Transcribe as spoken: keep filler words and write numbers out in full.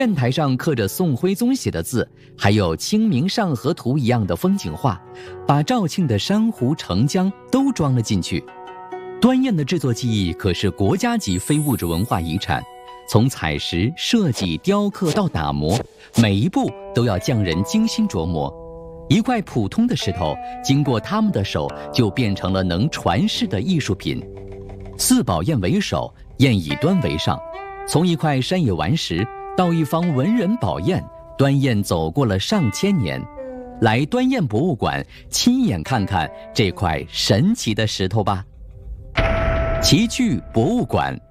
砚台上刻着宋徽宗写的字，还有《清明上河图》一样的风景画，把肇庆的珊瑚、澄江都装了进去。端砚的制作技艺可是国家级非物质文化遗产，从采石、设计、雕刻到打磨，每一步都要匠人精心琢磨。一块普通的石头，经过他们的手，就变成了能传世的艺术品。四宝砚为首，砚以端为上。从一块山野顽石到一方文人宝砚，端砚走过了上千年。来端砚博物馆亲眼看看这块神奇的石头吧。齐聚博物馆。